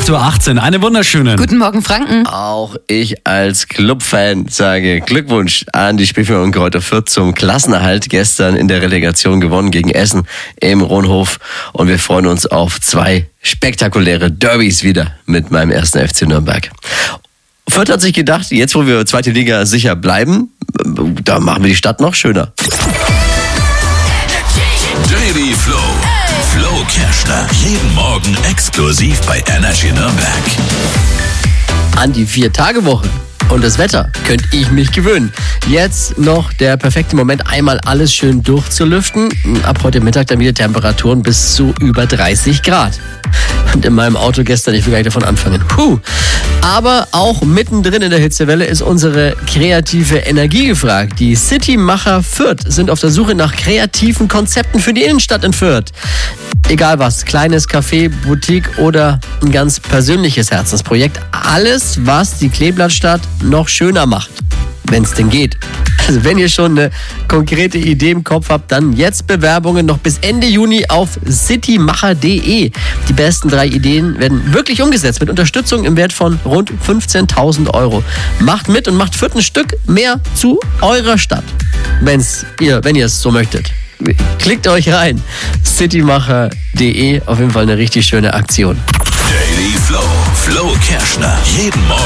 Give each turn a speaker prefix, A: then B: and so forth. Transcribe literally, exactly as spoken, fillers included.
A: acht Uhr achtzehn. Eine wunderschöne.
B: Guten Morgen, Franken.
C: Auch ich als Clubfan sage Glückwunsch an die Spielvereinigung Greuther Fürth zum Klassenerhalt. Gestern in der Relegation gewonnen gegen Essen im Ronhof. Und wir freuen uns auf zwei spektakuläre Derbys wieder mit meinem ersten F C Nürnberg. Fürth hat sich gedacht, jetzt wo wir zweite Liga sicher bleiben, da machen wir die Stadt noch schöner.
D: Daily Flow. Flo Kerschner. Jeden Morgen exklusiv bei Energy Nürnberg.
C: An die Vier-Tage-Woche und das Wetter könnte ich mich gewöhnen. Jetzt noch der perfekte Moment, einmal alles schön durchzulüften. Ab heute Mittag dann wieder Temperaturen bis zu über dreißig Grad. Und in meinem Auto gestern, ich will gar nicht davon anfangen. Puh. Aber auch mittendrin in der Hitzewelle ist unsere kreative Energie gefragt. Die Citymacher Fürth sind auf der Suche nach kreativen Konzepten für die Innenstadt in Fürth. Egal was, kleines Café, Boutique oder ein ganz persönliches Herzensprojekt. Alles, was die Kleeblattstadt noch schöner macht, wenn es denn geht. Also wenn ihr schon eine konkrete Idee im Kopf habt, dann jetzt Bewerbungen noch bis Ende Juni auf citymacher punkt de. Die besten drei Ideen werden wirklich umgesetzt mit Unterstützung im Wert von rund fünfzehntausend Euro. Macht mit und macht Fürth ein Stück mehr zu eurer Stadt, wenn's ihr, wenn ihr es so möchtet. Klickt euch rein. citymacher punkt de, auf jeden Fall eine richtig schöne Aktion.
D: Daily Flow. Flo Kerschner. Jeden Morgen